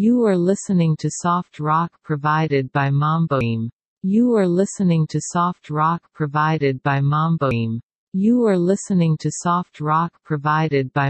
You are listening to soft rock provided by Mamboim. You are listening to soft rock provided by Mamboim. You are listening to soft rock provided by